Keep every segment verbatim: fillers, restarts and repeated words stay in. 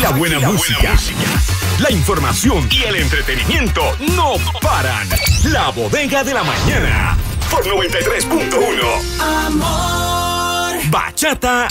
la buena, la música, buena música, la información y el entretenimiento no paran. La Bodega de la Mañana por noventa y tres punto uno. Amor, bachata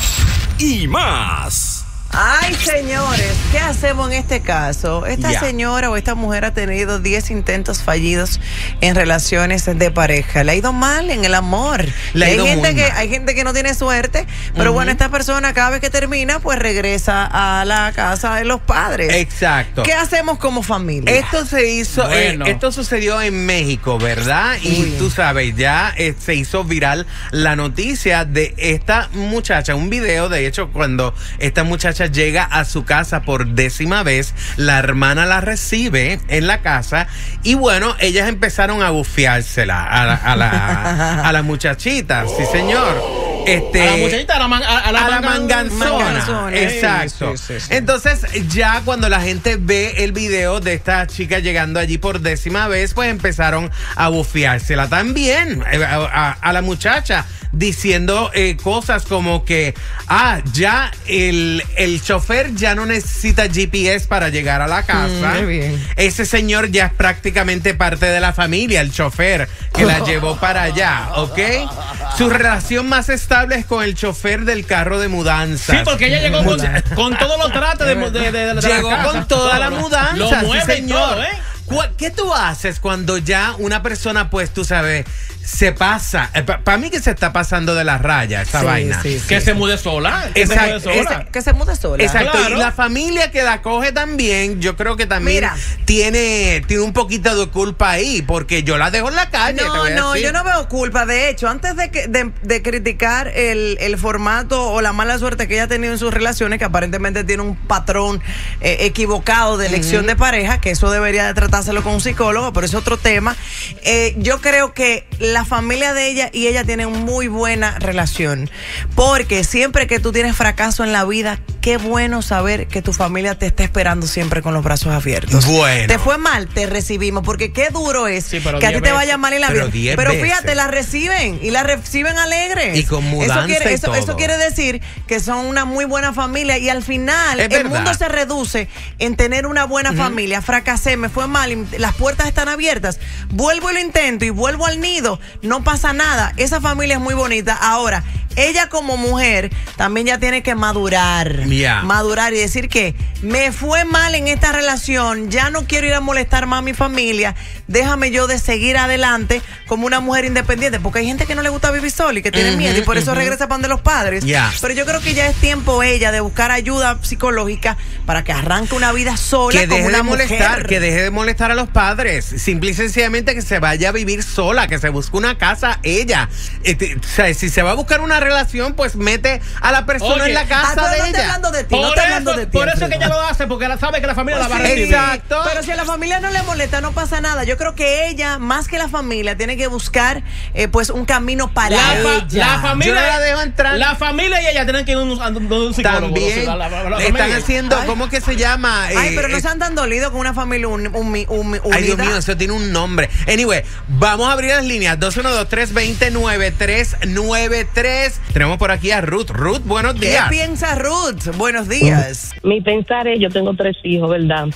y más. Ay, señores, ¿qué hacemos en este caso? Esta yeah. señora o esta mujer ha tenido diez intentos fallidos en relaciones de pareja. Le ha ido mal en el amor. Le ha ido hay, gente muy que, mal. hay gente que no tiene suerte, pero uh-huh. bueno, esta persona cada vez que termina, pues regresa a la casa de los padres. Exacto. ¿Qué hacemos como familia? Esto se hizo, bueno. eh, esto sucedió en México, ¿verdad? Y Uy. tú sabes, ya eh, se hizo viral la noticia de esta muchacha, un video, de hecho, cuando esta muchacha llega a su casa por décima vez, la hermana la recibe en la casa y bueno, ellas empezaron a bufiársela a la, a la, a la muchachita, sí señor. Este, a la muchachita, a la, man, a, a la, a la manganzona. manganzona. Exacto. Sí, sí, sí. Entonces, ya cuando la gente ve el video de esta chica llegando allí por décima vez, pues empezaron a bufiársela también a, a, a la muchacha, diciendo eh, cosas como que, ah, ya el, el chofer ya no necesita G P S para llegar a la casa. Mm, bien. Ese señor ya es prácticamente parte de la familia, el chofer que la llevó para allá, ¿ok? Su relación más estable es con el chofer del carro de mudanza. Sí, porque ella llegó con, con todos los tratos de, de, de, de, de Llegó la casa. con toda la mudanza, Lo mueve sí, señor. todo, ¿eh? ¿Qué tú haces cuando ya una persona, pues, tú sabes, se pasa? Eh, Para pa mí que se está pasando de la raya esta sí, vaina. Sí, sí, que sí. se mude sola. Que Exacto, se mude sola. Ese, que se mude sola. Exacto. Claro. Y la familia que la coge también, yo creo que también Mira. tiene, tiene un poquito de culpa ahí, porque yo la dejo en la calle. No, te voy a no, decir. yo no veo culpa. De hecho, antes de, que, de, de criticar el, el formato o la mala suerte que ella ha tenido en sus relaciones, que aparentemente tiene un patrón eh, equivocado de elección uh-huh. de pareja, que eso debería de tratárselo con un psicólogo, pero es otro tema. Eh, yo creo que la familia de ella y ella tienen muy buena relación, porque siempre que tú tienes fracaso en la vida, qué bueno saber que tu familia te está esperando siempre con los brazos abiertos. Bueno. Te fue mal, te recibimos, porque qué duro es sí, que a ti te vaya mal en la pero vida. Pero veces. fíjate, la reciben y la reciben alegres. Y con mudanza eso quiere, y eso, todo. eso quiere decir que son una muy buena familia y al final es el verdad. mundo se reduce en tener una buena uh-huh. familia. Fracasé, me fue mal, y las puertas están abiertas. Vuelvo y lo intento y vuelvo al nido. No pasa nada. Esa familia es muy bonita. Ahora, ella como mujer también ya tiene que madurar. Yeah. Madurar y decir que me fue mal en esta relación, ya no quiero ir a molestar más a mi familia, déjame yo de seguir adelante como una mujer independiente, porque hay gente que no le gusta vivir sola y que tiene uh-huh, miedo y por eso uh-huh. regresa para donde los padres. Yeah. Pero yo creo que ya es tiempo ella de buscar ayuda psicológica para que arranque una vida sola que como deje una de molestar, mujer. que deje de molestar a los padres, simple y sencillamente que se vaya a vivir sola, que se busque una casa ella. Este, o sea, si se va a buscar una relación, pues mete a la persona Oye, en la casa ah, de no ella. Estoy hablando de ti, por no estoy eso, hablando de ti. por eso que ella lo hace, porque ella sabe que la familia Pues la va a sí, recibir. Exacto. Pero si a la familia no le molesta, no pasa nada. Yo creo que ella, más que la familia, tiene que buscar eh, pues un camino para la fa- ella. La familia, yo no la dejo entrar. La familia y ella tienen que ir a un, a un psicólogo. También la, la, la, la le están familia. haciendo, Ay. ¿cómo que se llama? Ay, Eh, pero no eh, se han tan dolido con una familia un, un, un, un, Ay, Dios unida. mío, eso tiene un nombre. Anyway, vamos a abrir las líneas dos uno dos, tres dos cero, nueve tres nueve tres. Tenemos por aquí a Ruth. Ruth, buenos ¿Qué días. piensa Ruth? Buenos días. Mi pensar es, yo tengo tres hijos, ¿verdad?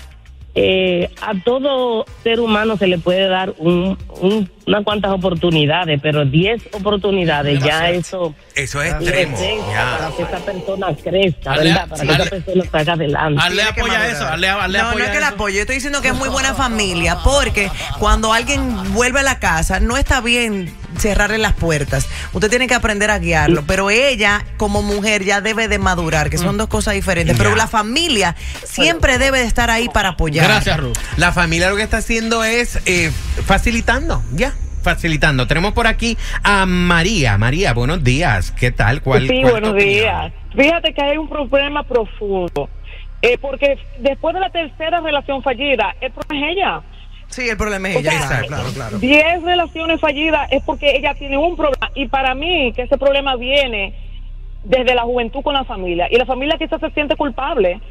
Eh, a todo ser humano se le puede dar un, un, unas cuantas oportunidades, pero diez oportunidades, Gracias. ya eso Eso es le extremo. resta Ya. para que esa persona crezca, Hazle- ¿verdad? Para que hazle- esa persona salga adelante. Hazle Tiene que apoya madurar. eso, hazle, hazle no, no apoya es que la eso. apoye, yo estoy diciendo que es muy buena familia, porque cuando alguien vuelve a la casa, no está bien cerrarle las puertas. Usted tiene que aprender a guiarlo, pero ella, como mujer, ya debe de madurar, que son dos cosas diferentes. Pero Ya. la familia siempre debe de estar ahí para apoyar. Gracias, Ruth. La familia lo que está haciendo es eh, facilitando, ya, facilitando. Tenemos por aquí a María. María, buenos días. ¿Qué tal? ¿Cuál, Sí, cuál buenos tu opinión? días. Fíjate que hay un problema profundo, eh, porque después de la tercera relación fallida, el problema es ella. Sí, el problema es ella. O sea, claro, claro, claro. Diez relaciones fallidas es porque ella tiene un problema, y para mí que ese problema viene desde la juventud con la familia, y la familia quizás se siente culpable.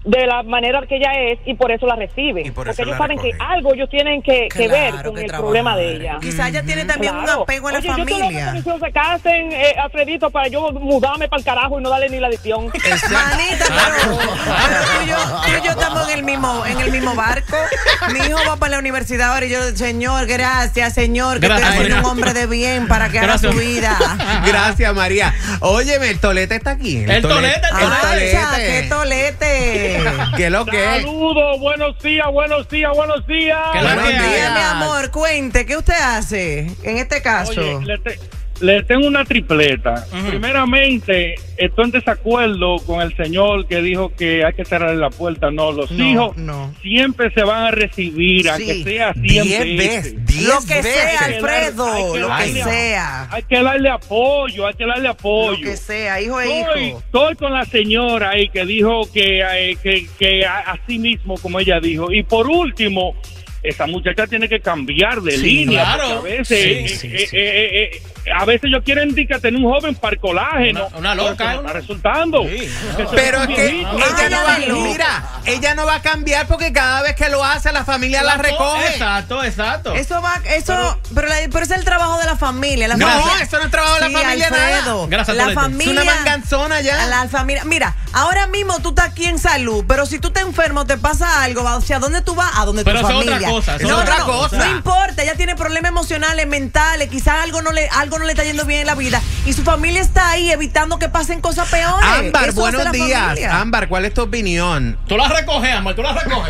de la manera que ella es y por eso la reciben. Por porque eso ellos la saben recogen. que algo ellos tienen que, que ver Claro, con que el trabajar. problema de ella. Quizá ella tiene también Claro. un apego a la Oye, yo tengo una familia. condición, se casen, eh, Alfredito, para yo mudarme para el carajo y no darle ni la adicción. Manita, pero, pero tú, y yo, tú y yo estamos en el mismo, en el mismo barco. Mi hijo va para la universidad ahora y yo, señor, gracias, señor, que Gracias, tú eres un María. hombre de bien para que haga Gracias. su vida. Gracias, María. Óyeme, el tolete está aquí. El tolete, el El ¡Acha, qué tolete! ¿Qué es lo que es? Saludos, buenos días, buenos días, buenos días. ¿Qué es lo Buenos que hay? días. Mi amor, cuente, ¿qué usted hace en este caso? Oye, le, te- le tengo una tripleta. Primeramente, estoy en desacuerdo con el señor que dijo que hay que cerrar la puerta. No, los No, hijos no. siempre se van a recibir, Sí. aunque sea cien Diez veces. veces. Diez Lo que veces. sea, Hay que dar- Alfredo, hay que lo que darle- sea. Hay que darle apoyo, hay que darle Lo apoyo. que sea, hijo e Estoy, hijo. estoy con la señora ahí que dijo que, eh, que, que a- así mismo, como ella dijo. Y por último, esa muchacha tiene que cambiar de Sí, línea. claro. porque A veces, Sí, eh, sí, eh, sí. eh, eh, eh, a veces ellos quieren indicar tener un joven para el colágeno. Una- una loca, pero eso no una- está resultando. Sí, Porque eso Pero es es que viejito. ella no va, Ay, no. mira, ella no va a cambiar porque cada vez que lo hace la familia la recoge. Exacto, exacto. Eso va, eso, pero, la- pero ese es el trabajo de la familia. La No, familia- eso no es trabajo de la Sí, familia, Alfredo, nada. Gracias, la Tolete. familia. Es una manganzona ya. La familia. Mira, ahora mismo tú estás aquí en salud, pero si tú te enfermo, te pasa algo, ¿va? O sea, ¿dónde tú vas? A donde Pero tu eso es otra familia. cosa, eso no, es otra no, no, cosa. no importa, ella tiene problemas emocionales, mentales, quizás algo no le, algo no le está yendo bien en la vida y su familia está ahí evitando que pasen cosas peores. Ámbar, Eso hace buenos la días. familia. Ámbar, ¿cuál es tu opinión? Tú la recoges, amor, tú la recoges.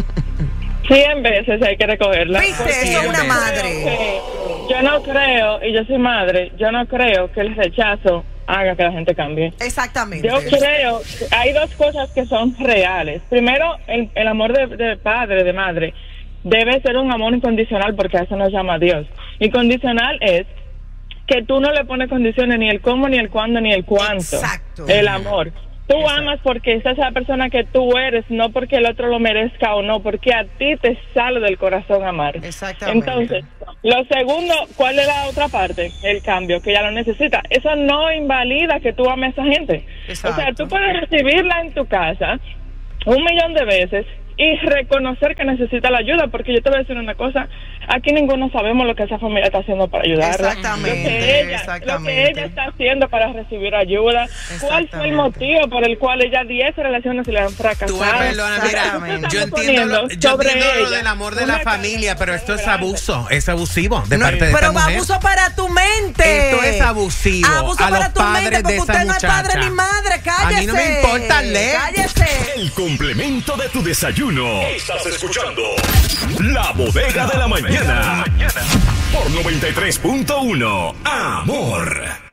Cien veces hay que recogerla. ¿Viste? Porque Eso es yo una no madre. creo que- Yo no creo, y yo soy madre, yo no creo que el rechazo haga que la gente cambie. Exactamente. Yo creo que hay dos cosas que son reales. Primero, el, el amor de, de padre, de madre, debe ser un amor incondicional porque a eso nos llama Dios. Incondicional es que tú no le pones condiciones ni el cómo, ni el cuándo, ni el cuánto. Exacto. El amor. Tú amas porque esa es la persona que tú eres, no porque el otro lo merezca o no, porque a ti te sale del corazón amar. Exactamente. Entonces, lo segundo, ¿cuál es la otra parte? El cambio, que ella lo necesita. Eso no invalida que tú ames a esa gente. Exacto. O sea, tú puedes recibirla en tu casa un millón de veces y reconocer que necesita la ayuda, porque yo te voy a decir una cosa, aquí ninguno sabemos lo que esa familia está haciendo para ayudarla. Exactamente, Lo que ella, exactamente. Lo que ella está haciendo para recibir ayuda. ¿Cuál fue el Exactamente. motivo por el cual ella diez relaciones se le han fracasado? Tú me perdonas, mira, Exactamente. yo Estamos entiendo, lo, poniendo yo sobre entiendo lo ella del amor de una la familia, carga pero esto es grande. abuso, es abusivo de No, parte de pero esta mujer. abuso para tu mente. Esto es abusivo Abuso a para los tu padres mente de porque esa usted no es padre muchacha. ni madre. Cállese. A mí no me importa, lee. Cállese. El complemento de tu desayuno. Estás escuchando La Bodega de la Mañana. Por noventa y tres punto uno. Amor.